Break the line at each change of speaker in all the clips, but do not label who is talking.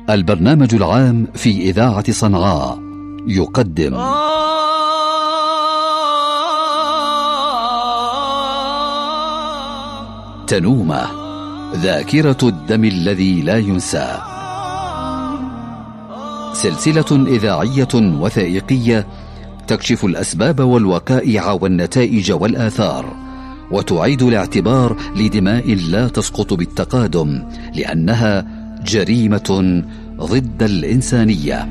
البرنامج العام في إذاعة صنعاء يقدم تنومة، ذاكرة الدم الذي لا ينسى، سلسلة إذاعية وثائقية تكشف الأسباب والوقائع والنتائج والآثار، وتعيد الاعتبار لدماء لا تسقط بالتقادم لأنها جريمة ضد الإنسانية.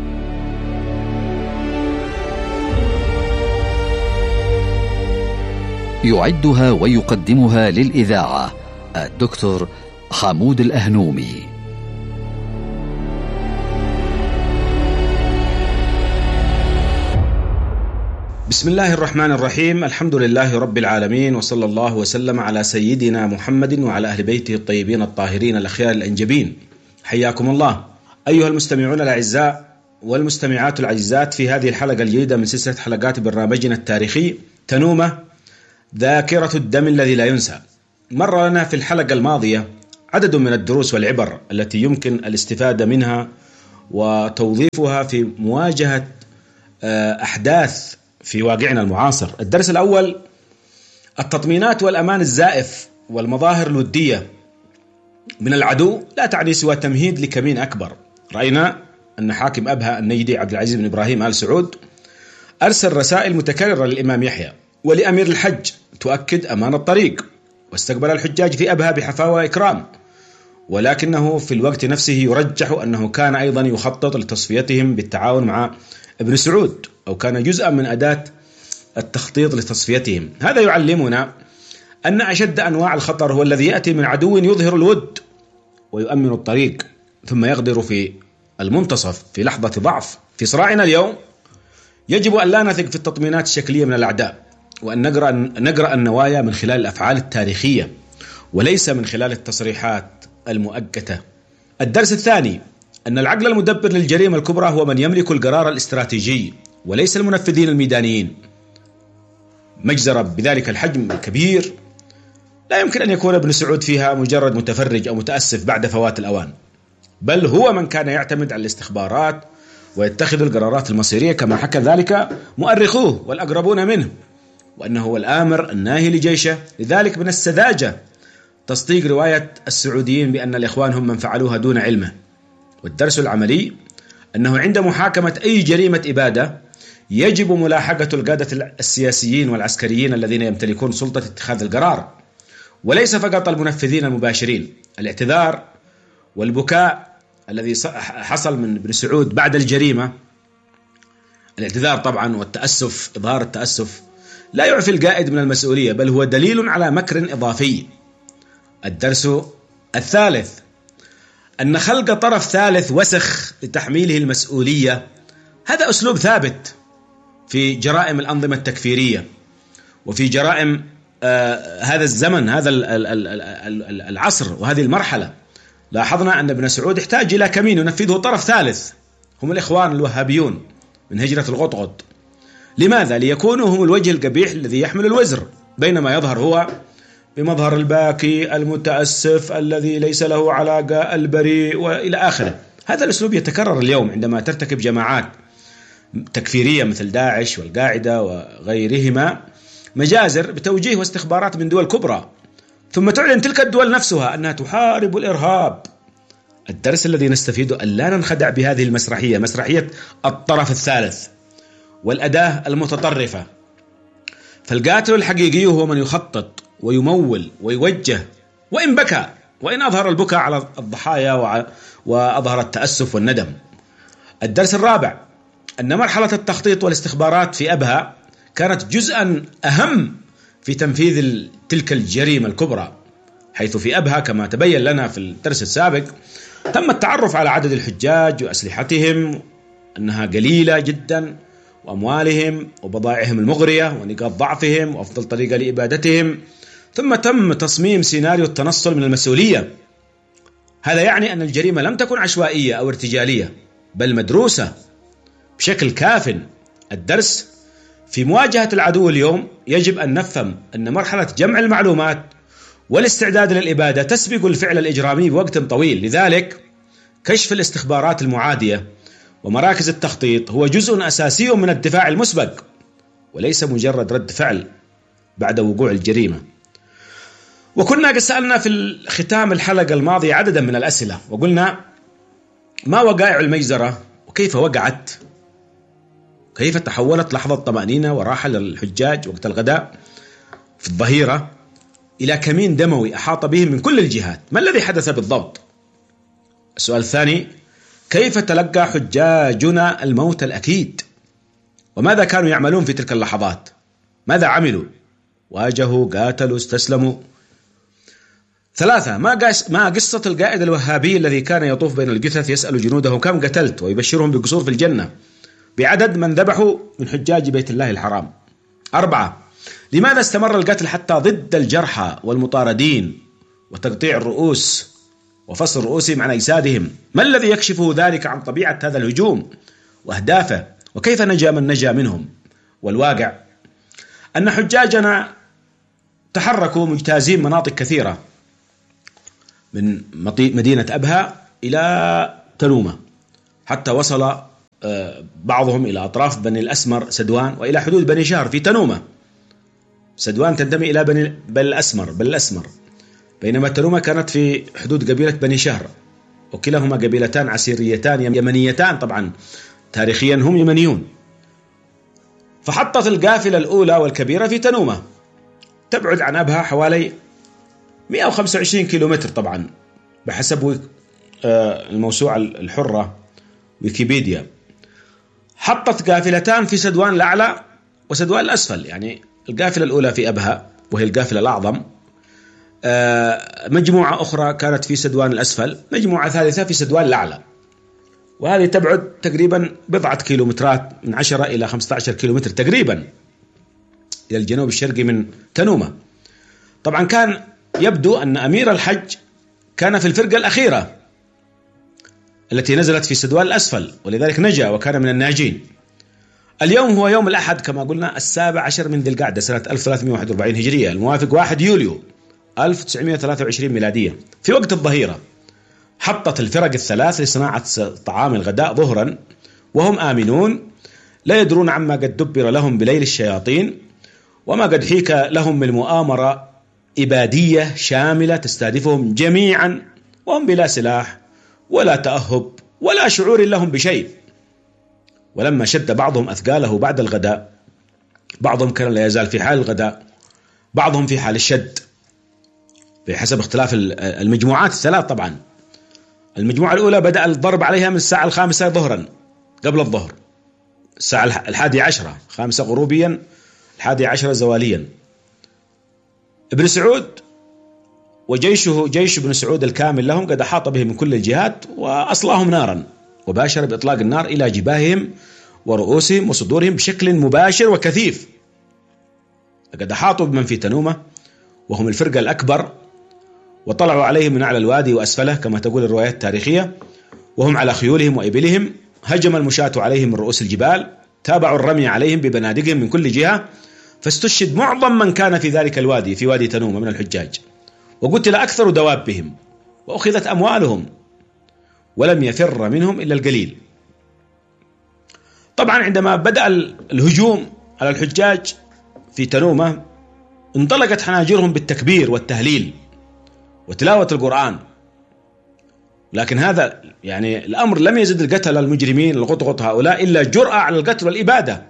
يعدها ويقدمها للإذاعة الدكتور حمود الأهنومي.
بسم الله الرحمن الرحيم، الحمد لله رب العالمين، وصلى الله وسلم على سيدنا محمد وعلى أهل بيته الطيبين الطاهرين الأخيار الأنجبين. حياكم الله أيها المستمعون الأعزاء والمستمعات العزيزات في هذه الحلقة الجديدة من سلسلة حلقات برنامجنا التاريخي تنومة، ذاكرة الدم الذي لا ينسى. مر لنا في الحلقة الماضية عدد من الدروس والعبر التي يمكن الاستفادة منها وتوظيفها في مواجهة أحداث في واقعنا المعاصر. الدرس الأول: التطمينات والأمان الزائف والمظاهر الودية من العدو لا تعني سوى تمهيد لكمين أكبر. رأينا أن حاكم أبها النجدي عبد العزيز بن إبراهيم آل سعود أرسل رسائل متكررة للإمام يحيى ولأمير الحج تؤكد أمان الطريق، واستقبل الحجاج في أبها بحفاوة وإكرام، ولكنه في الوقت نفسه يرجح أنه كان أيضا يخطط لتصفيتهم بالتعاون مع ابن سعود، أو كان جزءا من أداة التخطيط لتصفيتهم. هذا يعلمنا أن أشد أنواع الخطر هو الذي يأتي من عدو يظهر الود ويؤمن الطريق ثم يغدر في المنتصف في لحظة ضعف. في صراعنا اليوم يجب أن لا نثق في التطمينات الشكلية من الأعداء، وأن نقرأ النوايا من خلال الأفعال التاريخية وليس من خلال التصريحات المؤقتة. الدرس الثاني: أن العقل المدبر للجريمة الكبرى هو من يملك القرار الاستراتيجي وليس المنفذين الميدانيين. مجزرة بذلك الحجم الكبير لا يمكن أن يكون ابن سعود فيها مجرد متفرج أو متأسف بعد فوات الأوان، بل هو من كان يعتمد على الاستخبارات ويتخذ القرارات المصيرية كما حكى ذلك مؤرخوه والأقربون منه، وأنه هو الآمر الناهي لجيشه. لذلك من السذاجة تصديق رواية السعوديين بأن الإخوان هم من فعلوها دون علمه. والدرس العملي: أنه عند محاكمة أي جريمة إبادة يجب ملاحقة القادة السياسيين والعسكريين الذين يمتلكون سلطة اتخاذ القرار، وليس فقط المنفذين المباشرين. الاعتذار والبكاء الذي حصل من ابن سعود بعد الجريمة، الاعتذار طبعا والتأسف، إظهار التأسف، لا يعفي القائد من المسؤولية، بل هو دليل على مكر إضافي. الدرس الثالث: أن خلق طرف ثالث وسخ لتحميله المسؤولية هذا أسلوب ثابت في جرائم الأنظمة التكفيرية وفي جرائم هذا الزمن، هذا العصر وهذه المرحلة. لاحظنا أن ابن سعود احتاج إلى كمين ينفذه طرف ثالث، هم الإخوان الوهابيون من هجرة الغطغط. لماذا؟ ليكونوا هم الوجه القبيح الذي يحمل الوزر، بينما يظهر هو بمظهر الباكي المتأسف الذي ليس له علاقة، البريء، وإلى آخره. هذا الأسلوب يتكرر اليوم عندما ترتكب جماعات تكفيرية مثل داعش والقاعدة وغيرهما مجازر بتوجيه واستخبارات من دول كبرى، ثم تعلن تلك الدول نفسها أنها تحارب الإرهاب. الدرس الذي نستفيده أن لا ننخدع بهذه المسرحية، مسرحية الطرف الثالث والأداة المتطرفة. فالقاتل الحقيقي هو من يخطط ويمول ويوجه، وإن بكى، وإن أظهر البكاء على الضحايا وأظهر التأسف والندم. الدرس الرابع: أن مرحلة التخطيط والاستخبارات في أبها كانت جزءا أهم في تنفيذ تلك الجريمة الكبرى، حيث في أبها كما تبين لنا في الدرس السابق تم التعرف على عدد الحجاج وأسلحتهم أنها قليلة جدا، وأموالهم وبضائعهم المغرية ونقاط ضعفهم وأفضل طريقة لإبادتهم، ثم تم تصميم سيناريو التنصل من المسؤولية. هذا يعني أن الجريمة لم تكن عشوائية أو ارتجالية، بل مدروسة بشكل كاف. الدرس: في مواجهة العدو اليوم يجب أن نفهم أن مرحلة جمع المعلومات والاستعداد للإبادة تسبق الفعل الإجرامي بوقت طويل. لذلك كشف الاستخبارات المعادية ومراكز التخطيط هو جزء أساسي من الدفاع المسبق، وليس مجرد رد فعل بعد وقوع الجريمة. وكنا قد سألنا في ختام الحلقة الماضية عددا من الأسئلة، وقلنا: ما وقائع المجزرة؟ وكيف وقعت؟ كيف تحولت لحظة طمأنينة وراحة للحجاج وقت الغداء في الظهيرة إلى كمين دموي أحاط بهم من كل الجهات؟ ما الذي حدث بالضبط؟ السؤال الثاني: كيف تلقى حجاجنا الموت الأكيد؟ وماذا كانوا يعملون في تلك اللحظات؟ ماذا عملوا؟ واجهوا، قاتلوا، استسلموا؟ 3. ما قصة القائد الوهابي الذي كان يطوف بين الجثث يسأل جنوده كم قتلت ويبشرهم بقصور في الجنة بعدد من ذبحوا من حجاج بيت الله الحرام؟ 4. لماذا استمر القتل حتى ضد الجرحى والمطاردين وتقطيع الرؤوس وفصل رؤوسهم عن أجسادهم؟ ما الذي يكشف ذلك عن طبيعة هذا الهجوم وأهدافه؟ وكيف نجا من نجا منهم؟ والواقع أن حجاجنا تحركوا مجتازين مناطق كثيرة من مدينة أبها إلى تنومة، حتى وصل بعضهم إلى أطراف بني الأسمر سدوان وإلى حدود بني شهر في تنومة. سدوان تنتمي إلى بني الأسمر، بينما تنومة كانت في حدود قبيلة بني شهر، وكلاهما قبيلتان عسيريتان يمنيتان، طبعا تاريخيا هم يمنيون. فحطت القافلة الأولى والكبيرة في تنومة، تبعد عن أبها حوالي 125 كيلومتر، طبعا بحسب الموسوعة الحرة ويكيبيديا. حطت قافلتان في سدوان الأعلى وسدوان الأسفل، يعني القافلة الأولى في أبها وهي القافلة الأعظم، مجموعة أخرى كانت في سدوان الأسفل، مجموعة ثالثة في سدوان الأعلى، وهذه تبعد تقريبا بضعة كيلومترات، من 10 إلى 15 كيلومتر تقريبا إلى الجنوب الشرقي من تنومة. طبعا كان يبدو أن أمير الحج كان في الفرقة الأخيرة التي نزلت في سدوان الأسفل، ولذلك نجا وكان من الناجين. اليوم هو يوم الأحد كما قلنا 17 من ذي القعدة سنة 1341 هجرية، الموافق 1 يوليو 1923 ميلادية. في وقت الظهيرة حطت الفرق الثلاث لصناعة طعام الغداء ظهرا وهم آمنون، لا يدرون عما قد دبر لهم بليل الشياطين وما قد حيك لهم من مؤامرة إبادية شاملة تستهدفهم جميعا، وهم بلا سلاح ولا تأهب ولا شعور لهم بشيء. ولما شد بعضهم أثقاله بعد الغداء، بعضهم كان لا يزال في حال الغداء، بعضهم في حال الشد بحسب اختلاف المجموعات الثلاث. طبعا المجموعة الأولى بدأ الضرب عليها من الساعة 5 ظهرا قبل الظهر، الساعة 11، 5 غروبيا، 11 زواليا. ابن سعود وجيشه، جيش ابن سعود الكامل لهم، قد أحاط بهم من كل الجهات وأصلاهم نارا، وباشر بإطلاق النار إلى جباههم ورؤوسهم وصدورهم بشكل مباشر وكثيف. لقد أحاطوا بمن في تنومة وهم الفرقة الأكبر، وطلعوا عليهم من أعلى الوادي وأسفله كما تقول الروايات التاريخية، وهم على خيولهم وإبلهم. هجم المشاة عليهم من رؤوس الجبال، تابعوا الرمي عليهم ببنادقهم من كل جهة، فاستشهد معظم من كان في ذلك الوادي، في وادي تنومة، من الحجاج، وقتل أكثر دوابهم وأخذت أموالهم، ولم يفر منهم إلا القليل. طبعا عندما بدأ الهجوم على الحجاج في تنومة انطلقت حناجرهم بالتكبير والتهليل وتلاوة القرآن، لكن هذا يعني الأمر لم يزد القتل المجرمين الغطغط هؤلاء إلا جرأة على القتل والإبادة.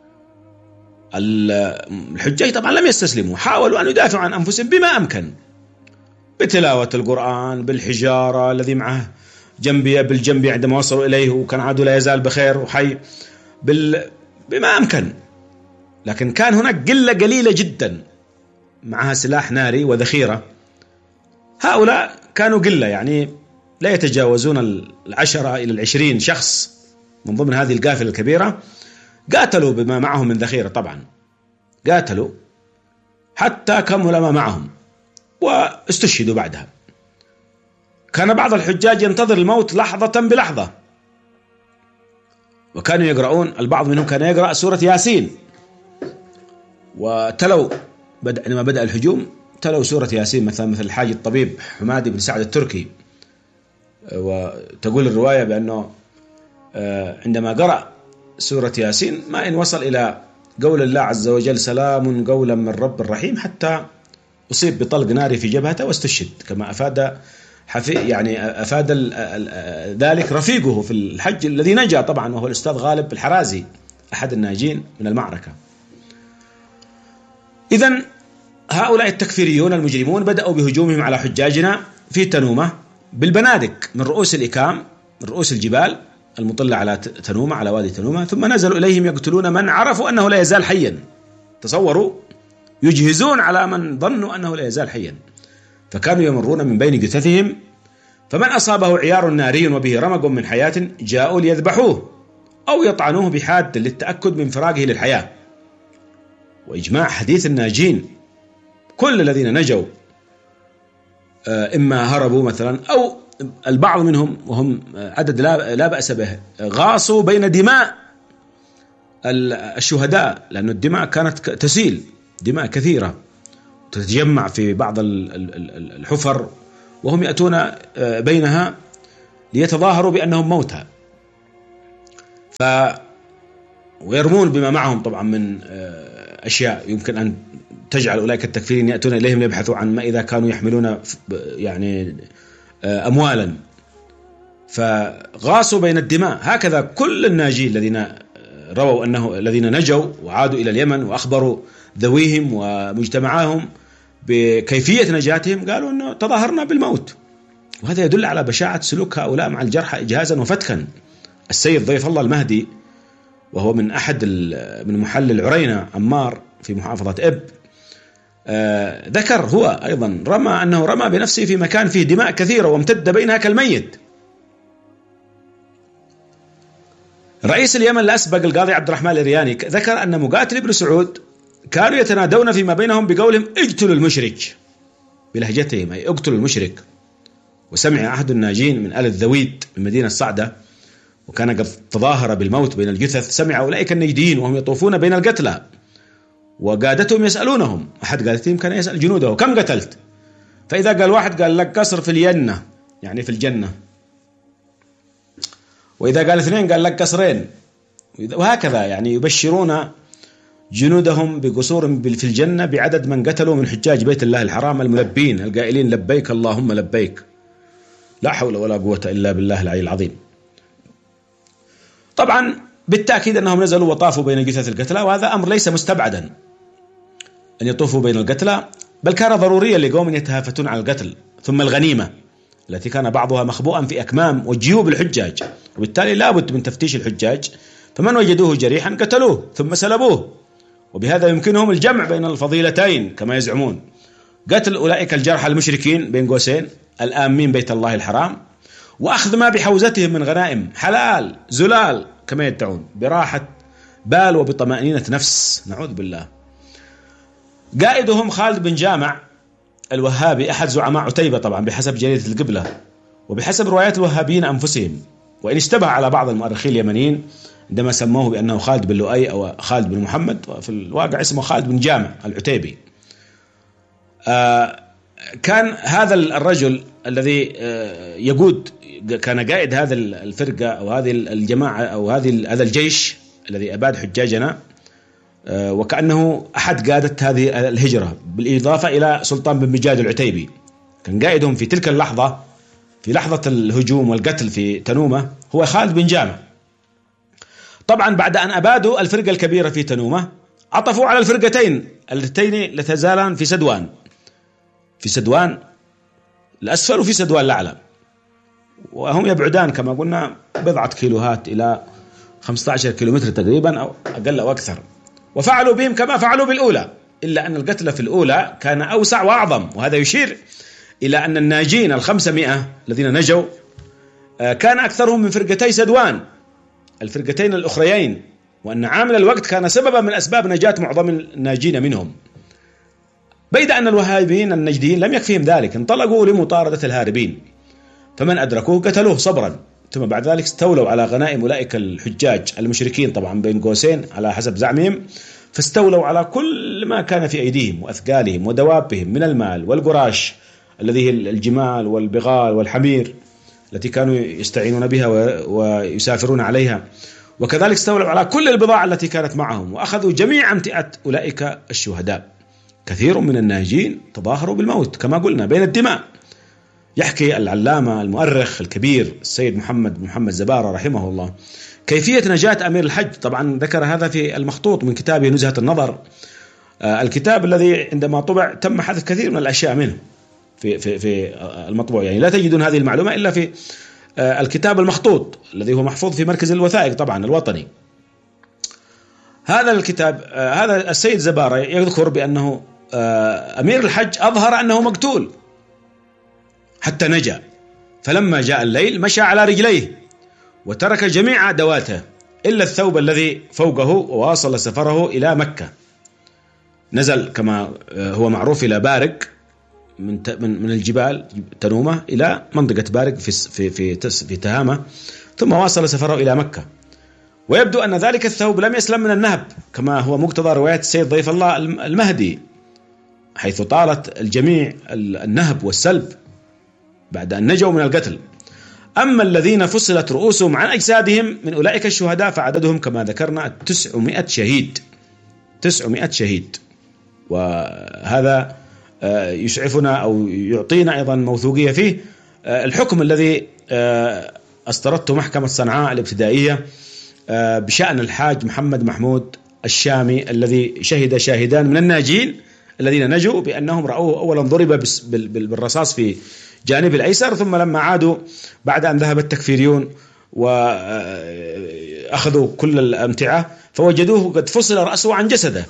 الحجاج طبعا لم يستسلموا، حاولوا أن يدافعوا عن أنفسهم بما أمكن، بتلاوة القرآن، بالحجارة الذي معه بالجنبي عندما وصلوا إليه وكان عدو لا يزال بخير وحي، بما أمكن. لكن كان هناك قلة قليلة جدا معها سلاح ناري وذخيرة، هؤلاء كانوا قلة، يعني لا يتجاوزون 10 إلى 20 شخص من ضمن هذه القافلة الكبيرة. قاتلوا بما معهم من ذخيرة، طبعا قاتلوا حتى كمل ما معهم واستشهدوا بعدها. كان بعض الحجاج ينتظر الموت لحظة بلحظة، وكانوا يقرؤون، البعض منهم كان يقرأ سورة ياسين، وتلوا عندما بدأ الهجوم تلوا سورة ياسين، مثل الحاج الطبيب حمادي بن سعد التركي وتقول الرواية بأنه عندما قرأ سورة ياسين ما إن وصل إلى قول الله عز وجل سلام قولا من رب الرحيم حتى أصيب بطلق ناري في جبهته واستشهد، كما أفاد ذلك رفيقه في الحج الذي نجا طبعا، وهو الأستاذ غالب الحرازي أحد الناجين من المعركة. إذن هؤلاء التكفيريون المجرمون بدأوا بهجومهم على حجاجنا في تنومة بالبنادق من رؤوس الإكام، من رؤوس الجبال المطلة على تنومة، على وادي تنومة، ثم نزلوا إليهم يقتلون من عرفوا أنه لا يزال حيا. تصوروا، يجهزون على من ظنوا أنه لا يزال حيا، فكانوا يمرون من بين جثثهم، فمن أصابه عيار ناري وبه رمق من حياة جاءوا ليذبحوه أو يطعنوه بحاد للتأكد من فراغه للحياة. وإجماع حديث الناجين كل الذين نجوا إما هربوا مثلا أو البعض منهم وهم عدد لا بأس به غاصوا بين دماء الشهداء، لأن الدماء كانت تسيل، دماء كثيرة تتجمع في بعض الحفر، وهم يأتون بينها ليتظاهروا بأنهم موتى، ويرمون بما معهم طبعا من أشياء يمكن أن تجعل أولئك التكفيرين يأتون إليهم ليبحثوا عن ما إذا كانوا يحملون يعني أموالا، فغاصوا بين الدماء. هكذا كل الناجين الذين رووا أنه الذين نجوا وعادوا إلى اليمن وأخبروا ذويهم ومجتمعاهم بكيفية نجاتهم قالوا أنه تظاهرنا بالموت. وهذا يدل على بشاعة سلوك هؤلاء مع الجرحى إجهازا وفتكا. السيد ضيف الله المهدي وهو من من محل العرينة عمار في محافظة إب ذكر هو أيضا أنه رمى بنفسه في مكان فيه دماء كثيرة وامتد بينها كالميت. رئيس اليمن الأسبق القاضي عبد الرحمن الرياني ذكر أن مقاتل ابن سعود كانوا يتنادون فيما بينهم بقولهم اقتلوا المشرك بلهجتهم، أي اقتلوا المشرك. وسمع أحد الناجين من آل الذويد من مدينة الصعدة وكان قد تظاهر بالموت بين الجثث، سمع أولئك النجدين وهم يطوفون بين القتلى وقادتهم يسألونهم، أحد قادتهم كان يسأل جنوده كم قتلت؟ فإذا قال واحد قال لك قصر في الينة يعني في الجنة، وإذا قال اثنين قال لك قصرين، وهكذا يعني يبشرون جنودهم بقصور في الجنة بعدد من قتلوا من حجاج بيت الله الحرام الملبين القائلين لبيك اللهم لبيك، لا حول ولا قوة إلا بالله العلي العظيم. طبعا بالتأكيد أنهم نزلوا وطافوا بين جثث القتلى، وهذا أمر ليس مستبعدا أن يطوفوا بين القتلى، بل كان ضروريا لقوم يتهافتون على القتل. ثم الغنيمة التي كان بعضها مخبوءا في أكمام وجيوب الحجاج، وبالتالي لا بد من تفتيش الحجاج، فمن وجدوه جريحا قتلوه ثم سلبوه، وبهذا يمكنهم الجمع بين الفضيلتين كما يزعمون، قتل أولئك الجرحى المشركين بين قوسين الآمين بيت الله الحرام، وأخذ ما بحوزتهم من غنائم حلال زلال كما يدعون براحة بال وبطمأنينة نفس، نعوذ بالله. قائدهم خالد بن جامع الوهابي أحد زعماء عتيبة طبعا بحسب جريدة القبلة وبحسب روايات الوهابيين أنفسهم، وإن اشتبه على بعض المؤرخين اليمنيين عندما سموه بأنه خالد بن لؤي أو خالد بن محمد، وفي الواقع اسمه خالد بن جامع العتيبي. كان هذا الرجل الذي يقود كان قائد هذا الفرقة أو هذه الجماعة أو هذا الجيش الذي أباد حجاجنا، وكأنه أحد قادة هذه الهجرة، بالإضافة إلى سلطان بن مجاد العتيبي، كان قائدهم في تلك اللحظة في لحظة الهجوم والقتل في تنومة هو خالد بن جامع. طبعا بعد أن أبادوا الفرقة الكبيرة في تنومة عطفوا على الفرقتين اللتين لتزالان في سدوان الأسفل وفي سدوان الأعلى، وهم يبعدان كما قلنا بضعة كيلوهات إلى 15 كيلومتر تقريبا أو أقل أو أكثر، وفعلوا بهم كما فعلوا بالأولى، إلا أن القتل في الأولى كان أوسع وأعظم. وهذا يشير إلى أن الناجين 500 الذين نجوا كان أكثرهم من فرقتي سدوان الفرقتين الأخريين، وأن عامل الوقت كان سببا من أسباب نجاة معظم الناجين منهم. بيد أن الوهابيين النجديين لم يكفيهم ذلك، انطلقوا لمطاردة الهاربين، فمن أدركوه قتلوه صبرا، ثم بعد ذلك استولوا على غنائم أولئك الحجاج المشركين طبعا بين قوسين على حسب زعمهم، فاستولوا على كل ما كان في أيديهم وأثقالهم ودوابهم من المال والقراش الذي هي الجمال والبغال والحمير التي كانوا يستعينون بها ويسافرون عليها، وكذلك استولوا على كل البضاعة التي كانت معهم وأخذوا جميع أمتعة أولئك الشهداء. كثير من الناجين تظاهروا بالموت كما قلنا بين الدماء. يحكي العلامة المؤرخ الكبير السيد محمد زبارة رحمه الله كيفية نجاة أمير الحج. طبعا ذكر هذا في المخطوط من كتابه نزهة النظر، الكتاب الذي عندما طبع تم حذف كثير من الأشياء منه في المطبوع، يعني لا تجدون هذه المعلومة إلا في الكتاب المخطوط الذي هو محفوظ في مركز الوثائق طبعا الوطني. هذا الكتاب، هذا السيد زبارة يذكر بأنه أمير الحج أظهر أنه مقتول حتى نجا، فلما جاء الليل مشى على رجليه وترك جميع أدواته إلا الثوب الذي فوقه، وواصل سفره إلى مكة. نزل كما هو معروف إلى بارق من الجبال تنومة إلى منطقة بارق في تهامة، ثم واصل سفره إلى مكة. ويبدو أن ذلك الثوب لم يسلم من النهب كما هو مقتضى رواية السيد ضيف الله المهدي، حيث طالت الجميع النهب والسلب بعد أن نجوا من القتل. أما الذين فصلت رؤوسهم عن أجسادهم من أولئك الشهداء فعددهم كما ذكرنا 900 شهيد. 900 شهيد. وهذا يسعفنا أو يعطينا أيضا موثوقية فيه الحكم الذي أصدرته محكمة صنعاء الابتدائية بشأن الحاج محمد محمود الشامي، الذي شهد شاهدان من الناجين الذين نجوا بأنهم رأوه أولا ضرب بالرصاص في جانب الأيسر، ثم لما عادوا بعد أن ذهب التكفيريون وأخذوا كل الأمتعة فوجدوه قد فصل رأسه عن جسده.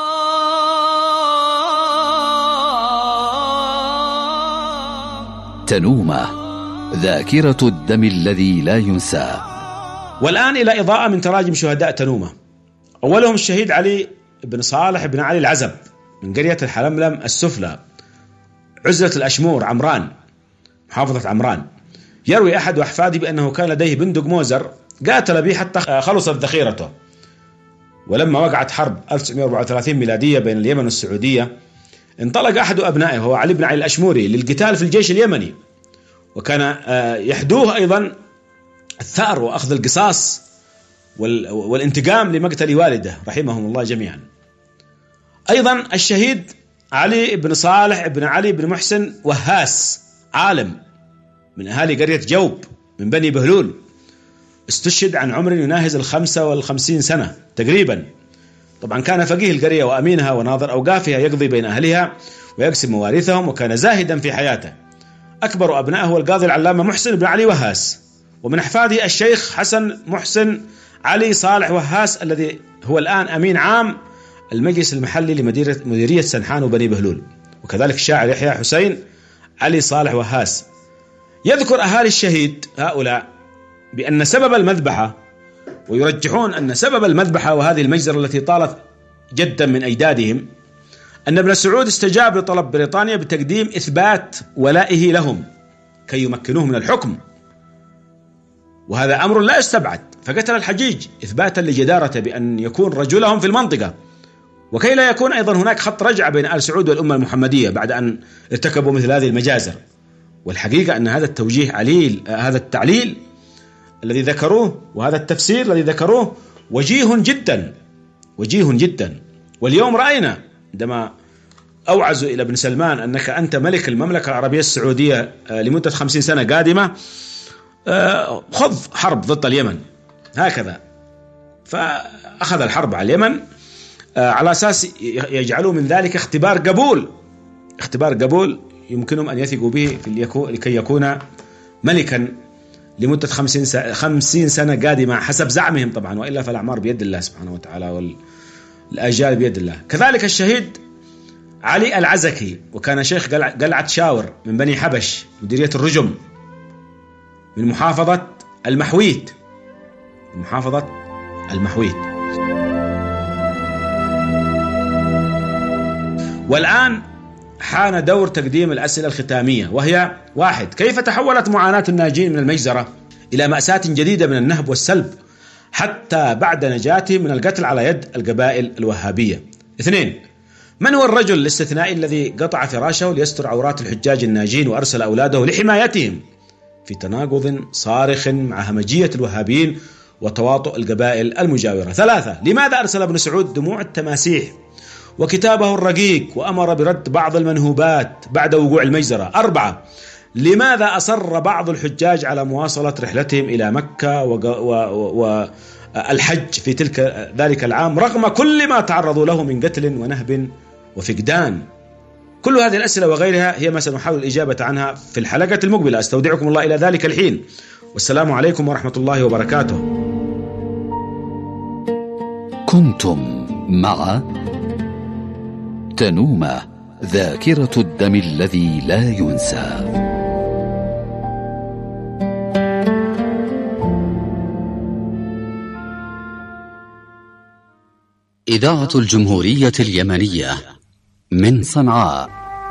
تنومة، ذاكرة الدم الذي لا ينسى.
والآن إلى إضاءة من تراجم شهداء تنومة. أولهم الشهيد علي بن صالح بن علي العزب من قرية الحلملم السفلى، عزلة الأشمور عمران، محافظة عمران. يروي أحد أحفاده بأنه كان لديه بندق موزر قاتل به حتى خلصت ذخيرته. ولما وقعت حرب 1934 ميلادية بين اليمن والسعودية انطلق أحد أبنائه هو علي بن علي الأشموري للقتال في الجيش اليمني، وكان يحدوه أيضا الثأر وأخذ القصاص والانتقام لمقتل والده رحمهم الله جميعا. أيضا الشهيد علي بن صالح بن علي بن محسن وهاس، عالم من أهالي قرية جوب من بني بهلول، استشهد عن عمر يناهز 55 سنة تقريبا. طبعا كان فقيه القرية وأمينها وناظر أوقافها، يقضي بين أهلها ويقسم مواريثهم، وكان زاهدا في حياته. أكبر أبنائه هو القاضي العلامة محسن بن علي وهاس، ومن أحفاده الشيخ حسن محسن علي صالح وهاس الذي هو الآن أمين عام المجلس المحلي لمديرية سنحان وبني بهلول، وكذلك الشاعر يحيى حسين علي صالح وهاس. يذكر أهالي الشهيد هؤلاء بأن سبب المذبحة، ويرجحون أن سبب المذبحة وهذه المجزرة التي طالت جدا من أجدادهم، أن ابن سعود استجاب لطلب بريطانيا بتقديم إثبات ولائه لهم كي يمكنوه من الحكم، وهذا أمر لا يستبعد، فقتل الحجيج إثباتا لجدارته بأن يكون رجلهم في المنطقة، وكي لا يكون أيضا هناك خط رجعة بين آل سعود والأمة المحمدية بعد أن ارتكبوا مثل هذه المجازر. والحقيقة أن هذا التوجيه عليل، هذا التعليل الذي ذكروه وهذا التفسير الذي ذكروه وجيه جدا، وجيه جدا. واليوم رأينا عندما أوعزوا إلى ابن سلمان أنك أنت ملك المملكة العربية السعودية لمدة 50 سنة قادمة، خذ حرب ضد اليمن هكذا. فأخذ الحرب على اليمن على أساس يجعلوا من ذلك اختبار قبول يمكنهم أن يثقوا به لكي يكون ملكا لمدة 50 سنة قادمة حسب زعمهم طبعا، وإلا فالأعمار بيد الله سبحانه وتعالى والآجال بيد الله. كذلك الشهيد علي العزكي، وكان شيخ قلعة شاور من بني حبش مديرية الرجم من محافظة المحويت، والآن حان دور تقديم الأسئلة الختامية، وهي 1. كيف تحولت معاناة الناجين من المجزرة إلى مأساة جديدة من النهب والسلب حتى بعد نجاتهم من القتل على يد القبائل الوهابية؟ 2. من هو الرجل الاستثنائي الذي قطع فراشه ليستر عورات الحجاج الناجين وأرسل أولاده لحمايتهم في تناقض صارخ مع همجية الوهابيين وتواطؤ القبائل المجاورة. 3. لماذا أرسل ابن سعود دموع التماسيح وكتابه الرقيق وأمر برد بعض المنهوبات بعد وقوع المجزرة؟ 4. لماذا أصر بعض الحجاج على مواصلة رحلتهم إلى مكة والحج في ذلك العام رغم كل ما تعرضوا له من قتل ونهب وفقدان؟ كل هذه الأسئلة وغيرها هي ما سنحاول الإجابة عنها في الحلقة المقبلة. أستودعكم الله إلى ذلك الحين، والسلام عليكم ورحمة الله وبركاته.
كنتم مع تنومة، ذاكرة الدم الذي لا ينسى. إذاعة الجمهورية اليمنية من صنعاء.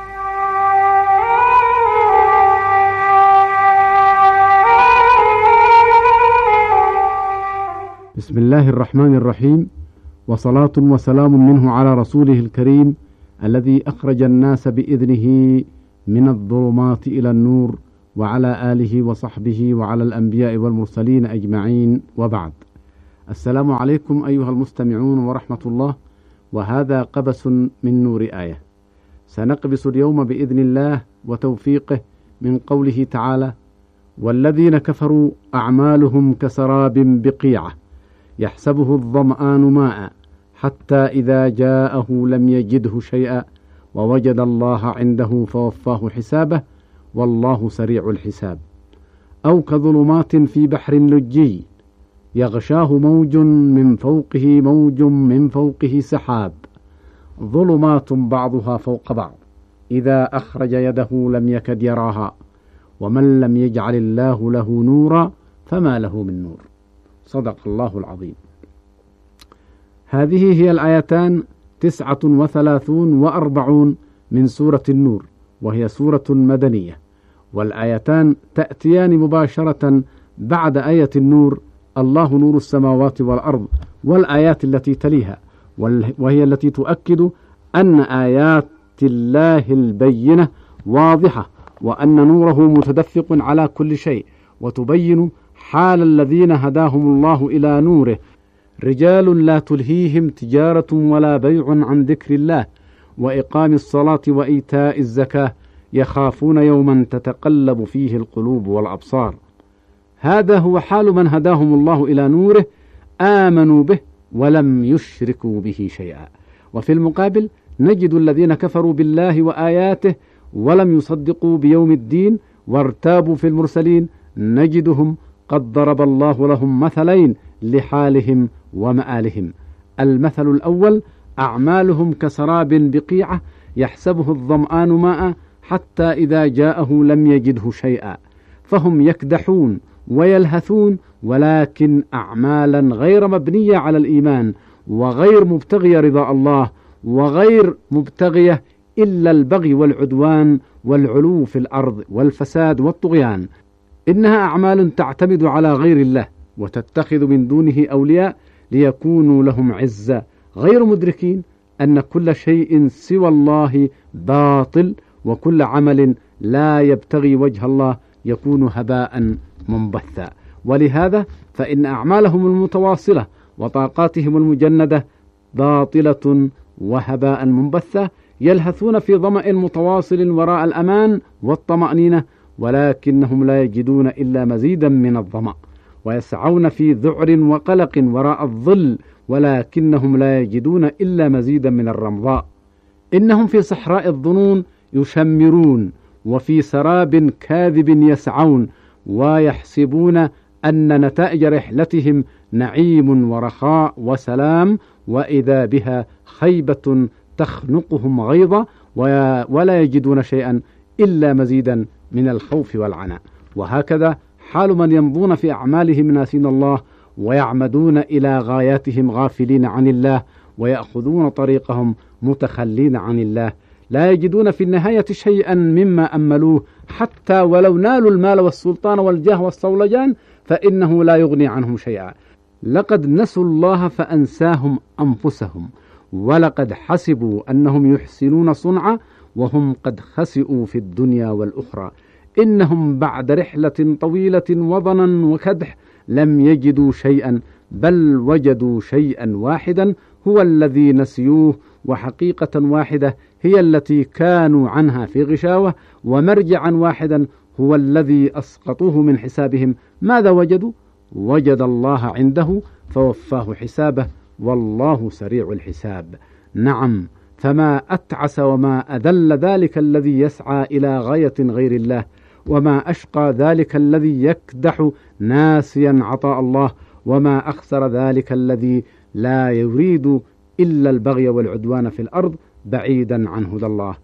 بسم الله الرحمن الرحيم، وصلاة وسلام منه على رسوله الكريم الذي أخرج الناس بإذنه من الظلمات إلى النور، وعلى آله وصحبه وعلى الأنبياء والمرسلين أجمعين، وبعد. السلام عليكم أيها المستمعون ورحمة الله، وهذا قبس من نور آية. سنقبس اليوم بإذن الله وتوفيقه من قوله تعالى: والذين كفروا أعمالهم كسراب بقيعة يحسبه الظمآن ماء حتى إذا جاءه لم يجده شيئا ووجد الله عنده فوفاه حسابه والله سريع الحساب. أو كظلمات في بحر لجي يغشاه موج من فوقه موج من فوقه سحاب ظلمات بعضها فوق بعض إذا أخرج يده لم يكد يراها ومن لم يجعل الله له نورا فما له من نور. صدق الله العظيم. هذه هي الآيتان 39 و40 من سورة النور، وهي سورة مدنية، والآيتان تأتيان مباشرة بعد آية النور: الله نور السماوات والأرض، والآيات التي تليها، وهي التي تؤكد أن آيات الله البينة واضحة، وأن نوره متدفق على كل شيء، وتبين حال الذين هداهم الله إلى نوره: رجال لا تلهيهم تجارة ولا بيع عن ذكر الله وإقام الصلاة وإيتاء الزكاة يخافون يوما تتقلب فيه القلوب والأبصار. هذا هو حال من هداهم الله إلى نوره، آمنوا به ولم يشركوا به شيئا. وفي المقابل نجد الذين كفروا بالله وآياته ولم يصدقوا بيوم الدين وارتابوا في المرسلين، نجدهم قد ضرب الله لهم مثلين لحالهم ومآلهم. المثل الأول: أعمالهم كسراب بقيعة يحسبه الظمآن ماء حتى إذا جاءه لم يجده شيئا، فهم يكدحون ويلهثون، ولكن أعمالا غير مبنية على الإيمان، وغير مبتغية رضا الله، وغير مبتغية إلا البغي والعدوان والعلو في الأرض والفساد والطغيان. إنها أعمال تعتمد على غير الله وتتخذ من دونه أولياء ليكونوا لهم عزة، غير مدركين أن كل شيء سوى الله باطل، وكل عمل لا يبتغي وجه الله يكون هباء منبثا. ولهذا فإن أعمالهم المتواصلة وطاقاتهم المجندة باطلة وهباء منبثا، يلهثون في ظمأ متواصل وراء الأمان والطمأنينة، ولكنهم لا يجدون إلا مزيدا من الظمأ، ويسعون في ذعر وقلق وراء الظل، ولكنهم لا يجدون إلا مزيدا من الرمضاء. إنهم في صحراء الظنون يشمرون، وفي سراب كاذب يسعون، ويحسبون أن نتائج رحلتهم نعيم ورخاء وسلام، وإذا بها خيبة تخنقهم غيظا، ولا يجدون شيئا إلا مزيدا من الخوف والعناء. وهكذا حال من يمضون في أعمالهم ناسين الله، ويعمدون إلى غاياتهم غافلين عن الله، ويأخذون طريقهم متخلين عن الله، لا يجدون في النهاية شيئا مما أملوه، حتى ولو نالوا المال والسلطان والجاه والصولجان فإنه لا يغني عنهم شيئا. لقد نسوا الله فأنساهم أنفسهم، ولقد حسبوا أنهم يحسنون صنعا وهم قد خسئوا في الدنيا والأخرى. إنهم بعد رحلة طويلة وضنا وكدح لم يجدوا شيئا، بل وجدوا شيئا واحدا هو الذي نسيوه، وحقيقة واحدة هي التي كانوا عنها في غشاوة، ومرجعا واحدا هو الذي أسقطوه من حسابهم. ماذا وجدوا؟ وجد الله عنده فوفاه حسابه، والله سريع الحساب. نعم، فما أتعس وما أذل ذلك الذي يسعى إلى غاية غير الله، وما أشقى ذلك الذي يكدح ناسيا عطاء الله، وما أخسر ذلك الذي لا يريد إلا البغي والعدوان في الأرض بعيدا عن هدى الله.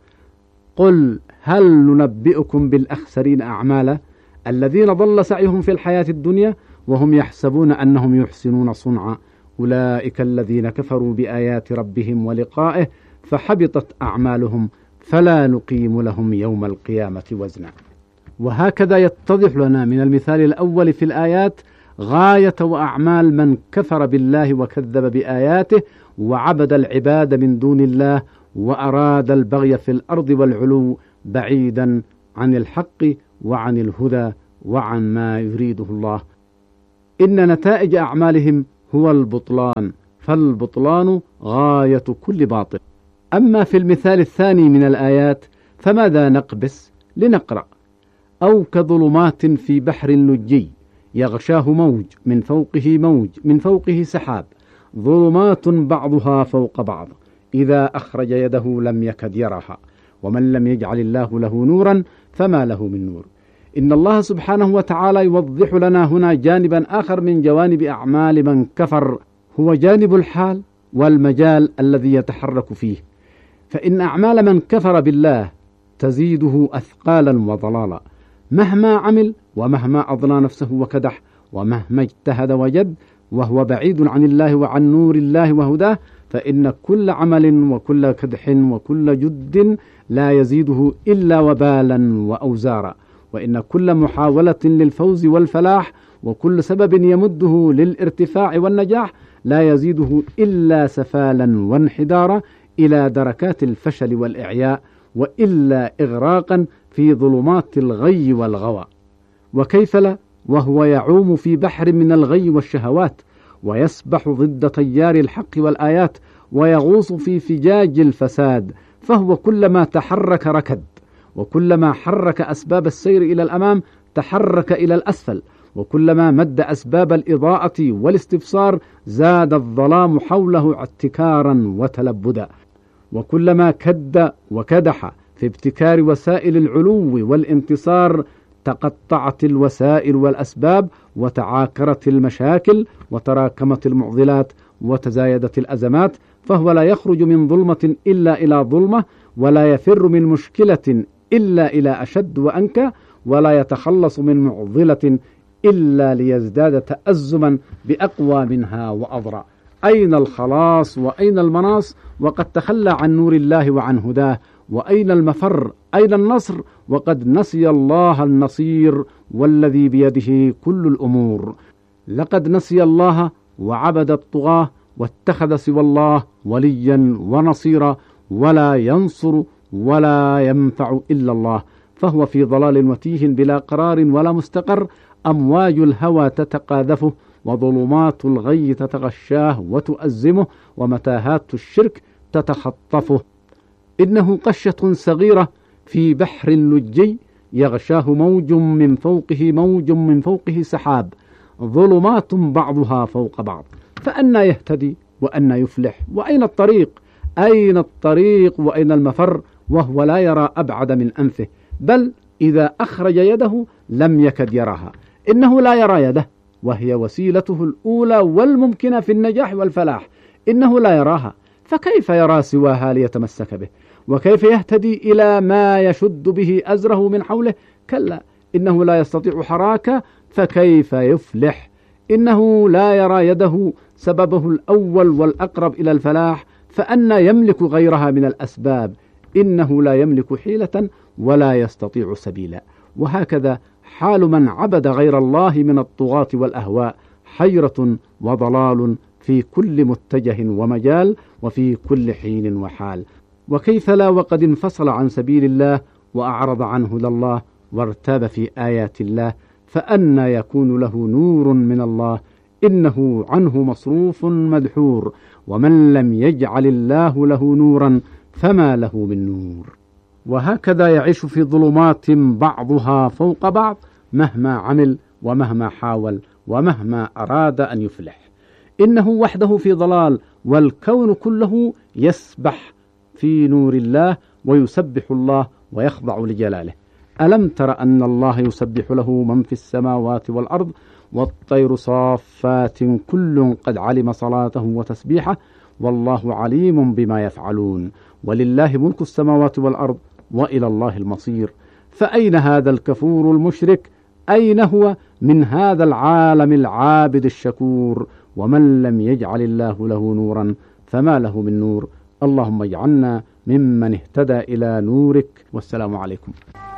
قل هل ننبئكم بالأخسرين أعمالا الذين ضل سعيهم في الحياة الدنيا وهم يحسبون أنهم يحسنون صنعا، أولئك الذين كفروا بآيات ربهم ولقائه فحبطت أعمالهم فلا نقيم لهم يوم القيامة وزنا. وهكذا يتضح لنا من المثال الأول في الآيات غاية وأعمال من كفر بالله وكذب بآياته وعبد العباد من دون الله، وأراد البغي في الأرض والعلو بعيدا عن الحق وعن الهدى وعن ما يريده الله. إن نتائج أعمالهم هو البطلان، فالبطلان غاية كل باطل. أما في المثال الثاني من الآيات فماذا نقبس؟ لنقرأ: أو كظلمات في بحر لجي يغشاه موج من فوقه موج من فوقه سحاب، ظلمات بعضها فوق بعض إذا أخرج يده لم يكد يرها، ومن لم يجعل الله له نورا فما له من نور. إن الله سبحانه وتعالى يوضح لنا هنا جانبا آخر من جوانب أعمال من كفر، هو جانب الحال والمجال الذي يتحرك فيه. فإن أعمال من كفر بالله تزيده أثقالا وضلالا، مهما عمل ومهما أضنى نفسه وكدح ومهما اجتهد وجد وهو بعيد عن الله وعن نور الله وهداه، فإن كل عمل وكل كدح وكل جد لا يزيده إلا وبالا وأوزارا، وإن كل محاولة للفوز والفلاح وكل سبب يمده للارتفاع والنجاح لا يزيده إلا سفالا وانحدارا إلى دركات الفشل والإعياء، وإلا إغراقا في ظلمات الغي والغوى. وكيف لا وهو يعوم في بحر من الغي والشهوات، ويسبح ضد تيار الحق والآيات، ويغوص في فجاج الفساد، فهو كلما تحرك ركد، وكلما حرك أسباب السير إلى الأمام تحرك إلى الأسفل، وكلما مد أسباب الإضاءة والاستبصار زاد الظلام حوله اعتكارا وتلبدا، وكلما كد وكدح في ابتكار وسائل العلو والانتصار تقطعت الوسائل والأسباب، وتعاكرت المشاكل، وتراكمت المعضلات، وتزايدت الأزمات، فهو لا يخرج من ظلمة إلا إلى ظلمة، ولا يفر من مشكلة إلا إلى أشد وأنكى، ولا يتخلص من معضلة إلا ليزداد تأزما بأقوى منها وأضرع. أين الخلاص وأين المناص وقد تخلى عن نور الله وعن هداه؟ وأين المفر؟ أين النصر وقد نسي الله النصير والذي بيده كل الأمور؟ لقد نسي الله وعبد الطغاة واتخذ سوى الله وليا ونصيرا، ولا ينصر ولا ينفع إلا الله، فهو في ضلال وتيه بلا قرار ولا مستقر. أمواج الهوى تتقاذفه، وظلمات الغي تتغشاه وتؤزمه، ومتاهات الشرك تتخطفه. إنه قشة صغيرة في بحر لجي يغشاه موج من فوقه موج من فوقه سحاب، ظلمات بعضها فوق بعض، فأنى يهتدي وأنى يفلح؟ وأين الطريق؟ أين الطريق وأين المفر وهو لا يرى أبعد من أنفه، بل إذا أخرج يده لم يكد يراها. إنه لا يرى يده وهي وسيلته الأولى والممكنة في النجاح والفلاح، إنه لا يراها، فكيف يرى سواها ليتمسك به؟ وكيف يهتدي إلى ما يشد به أزره من حوله؟ كلا، إنه لا يستطيع حراكة، فكيف يفلح؟ إنه لا يرى يده سببه الأول والأقرب إلى الفلاح، فأنى يملك غيرها من الأسباب؟ إنه لا يملك حيلة ولا يستطيع سبيلا. وهكذا حال من عبد غير الله من الطغاة والأهواء، حيرة وضلال في كل متجه ومجال وفي كل حين وحال. وكيف لا وقد انفصل عن سبيل الله وأعرض عن هدى الله وارتاب في آيات الله فأنى يكون له نور من الله إنه عنه مصروف مدحور ومن لم يجعل الله له نورا فما له من نور. وهكذا يعيش في ظلمات بعضها فوق بعض مهما عمل ومهما حاول ومهما أراد أن يفلح. إنه وحده في ضلال والكون كله يسبح في نور الله ويسبح الله ويخضع لجلاله. ألم تر أن الله يسبح له من في السماوات والأرض والطير صافات كل قد علم صلاته وتسبيحه والله عليم بما يفعلون ولله ملك السماوات والأرض وإلى الله المصير. فأين هذا الكفور المشرك؟ أين هو من هذا العالم العابد الشكور؟ ومن لم يجعل الله له نورا فما له من نور. اللهم اجعلنا ممن اهتدى إلى نورك. والسلام عليكم.